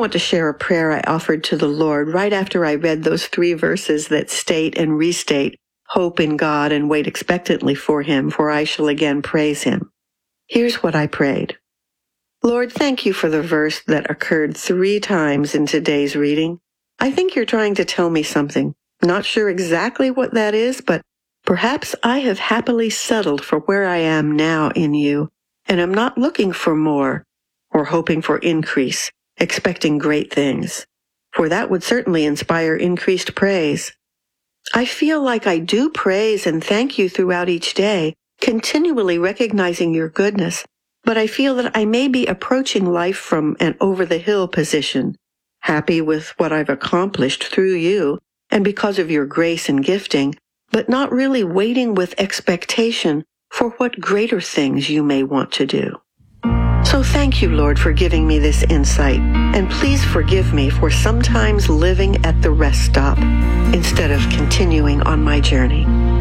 want to share a prayer I offered to the Lord right after I read those 3 verses that state and restate, "Hope in God and wait expectantly for him, for I shall again praise him." Here's what I prayed. Lord, thank you for the verse that occurred 3 times in today's reading. I think you're trying to tell me something. Not sure exactly what that is, but perhaps I have happily settled for where I am now in you, and I'm not looking for more or hoping for increase, expecting great things, for that would certainly inspire increased praise. I feel like I do praise and thank you throughout each day, continually recognizing your goodness, but I feel that I may be approaching life from an over-the-hill position, happy with what I've accomplished through you and because of your grace and gifting, but not really waiting with expectation for what greater things you may want to do. So thank you, Lord, for giving me this insight, and please forgive me for sometimes living at the rest stop instead of continuing on my journey.